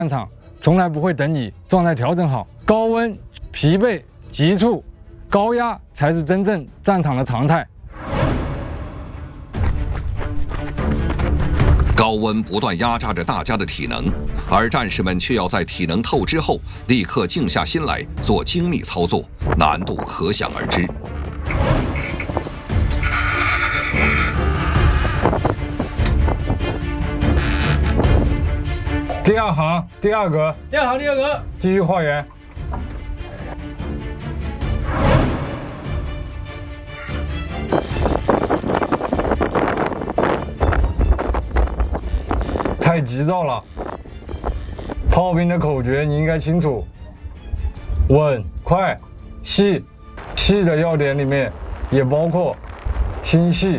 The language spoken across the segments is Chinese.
战场从来不会等你状态调整好，高温、疲惫、急促、高压才是真正战场的常态。 高温不断压榨着大家的体能，而战士们却要在体能透支后立刻静下心来做精密操作，难度可想而知。 第二行第二格，继续画圆。太急躁了，炮兵的口诀你应该清楚：稳、快、细。细的要点里面也包括心细。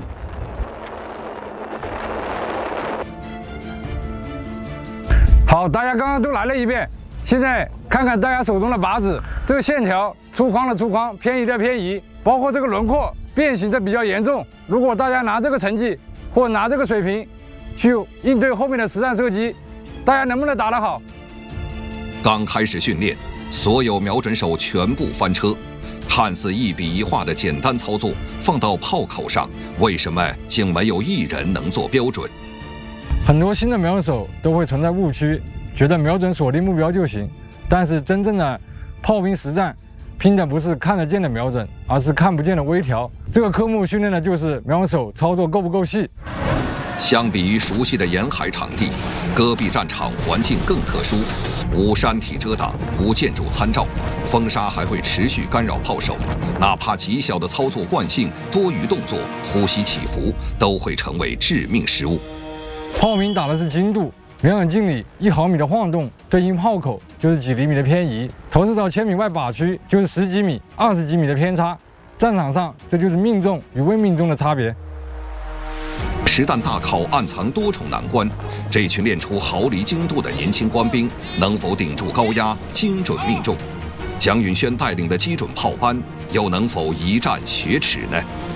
好，大家刚刚都来了一遍，现在看看大家手中的靶子，这个线条粗框的粗框，偏移的偏移，包括这个轮廓变形的比较严重。如果大家拿这个成绩或拿这个水平去应对后面的实战射击，大家能不能打得好？ 刚开始训练，所有瞄准手全部翻车。看似一笔一画的简单操作，放到炮口上，为什么竟没有一人能做标准？ 很多新的瞄准手都会存在误区，觉得瞄准锁定目标就行。但是真正的炮兵实战，拼的不是看得见的瞄准，而是看不见的微调。这个科目训练的就是瞄准手操作够不够细。 相比于熟悉的沿海场地，戈壁战场环境更特殊，无山体遮挡，无建筑参照，风沙还会持续干扰炮手，哪怕极小的操作惯性、多余动作、呼吸起伏，都会成为致命失误。 炮兵打的是精度，瞄准镜里1毫米的晃动，对应炮口就是几厘米的偏移；投射到1000米外靶区就是10几米、20几米的偏差。战场上，这就是命中与未命中的差别。 实弹大考暗藏多重难关，这群练出毫厘精度的年轻官兵能否顶住高压，精准命中？蒋允轩带领的基准炮班又能否一战雪耻呢？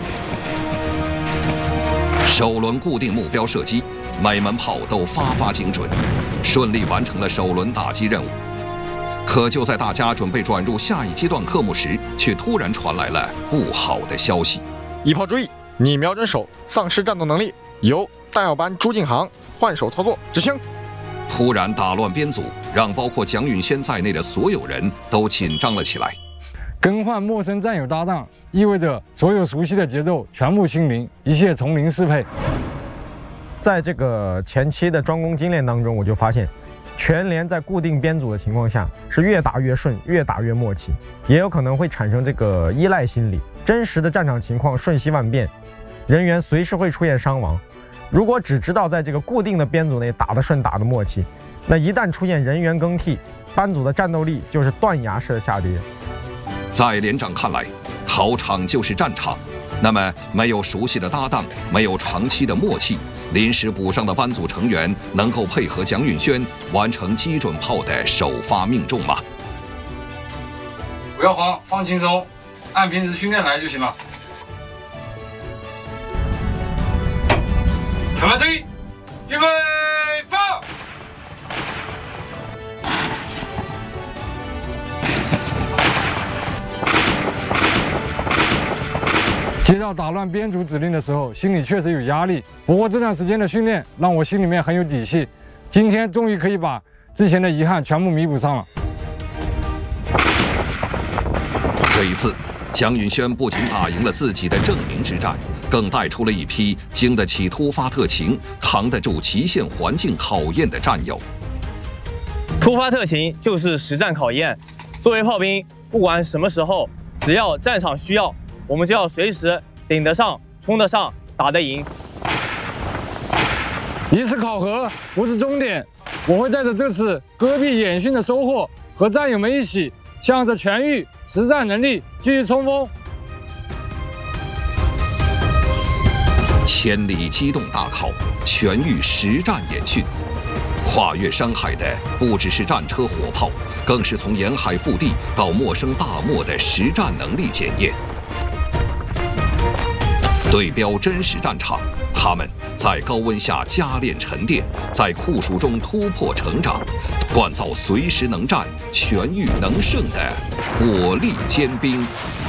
首轮固定目标射击，每门炮都发精准，顺利完成了首轮打击任务。可就在大家准备转入下一阶段科目时，却突然传来了不好的消息。 一炮注意，你瞄准手丧失战斗能力，由弹药班朱进航换手操作执行。 突然打乱编组，让包括蒋允轩在内的所有人都紧张了起来。 更换陌生战友搭档，意味着所有熟悉的节奏全部清零，一切从零适配。 在这个前期的专攻精练当中，我就发现，全连在固定编组的情况下是越打越顺，越打越默契，也有可能会产生这个依赖心理。真实的战场情况瞬息万变，人员随时会出现伤亡。如果只知道在这个固定的编组内打得顺、打得默契，那一旦出现人员更替，班组的战斗力就是断崖式的下跌。 在连长看来，考场就是战场，那么没有熟悉的搭档，没有长期的默契，临时补上的班组成员能够配合蒋允轩完成基准炮的首发命中吗？ 不要慌，放轻松，按平时训练来就行了。全班注意，预备放！接到打乱编组指令的时候，心里确实有压力。不过这段时间的训练让我心里面很有底气，今天终于可以把之前的遗憾全部弥补上了。 这一次，蒋允轩不仅打赢了自己的证明之战，更带出了一批经得起突发特情、扛得住极限环境考验的战友。 突发特情就是实战考验。作为炮兵，不管什么时候，只要战场需要，我们就要随时顶得上、冲得上、打得赢。 一次考核不是终点，我会带着这次戈壁演训的收获，和战友们一起向着全域实战能力继续冲锋。 千里机动大考，全域实战演训，跨越山海的不只是战车火炮，更是从沿海腹地到陌生大漠的实战能力检验。对标真实战场， 他们在高温下加炼沉淀，在酷暑中突破成长，锻造随时能战、全域能胜的火力坚兵。